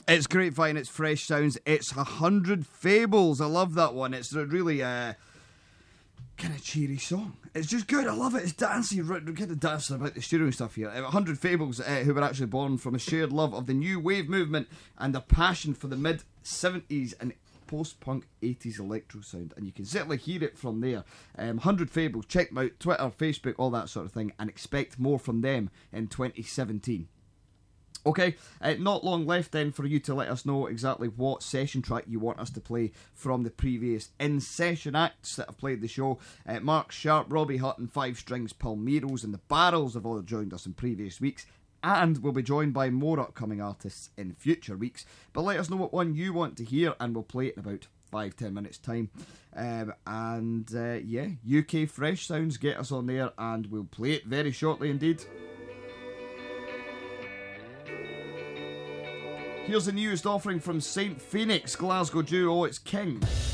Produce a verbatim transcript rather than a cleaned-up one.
It's Grapevine, it's Fresh Sounds, it's A Hundred Fables. I love that one. It's a really uh, kind of cheery song. It's just good. I love it. It's dancey. We're kind of dancing about the studio and stuff here. A Hundred Fables, uh, who were actually born from a shared love of the new wave movement and a passion for the mid-seventies and post-punk eighties electro sound, and you can certainly hear it from there. um, Hundred Fables, check them out, Twitter, Facebook, all that sort of thing, and expect more from them in twenty seventeen. Okay, uh, not long left then for you to let us know exactly what session track you want us to play from the previous in-session acts that have played the show. Uh, Mark Sharp, Robbie Hutton, Five Strings, Palmeiros and the Barrels have all joined us in previous weeks, and we'll be joined by more upcoming artists in future weeks. But let us know what one you want to hear, and we'll play it in about five, ten minutes time. Um, and uh, yeah, U K Fresh Sounds, get us on there, and we'll play it very shortly indeed. Here's the newest offering from Saint Phoenix Glasgow duo, it's King.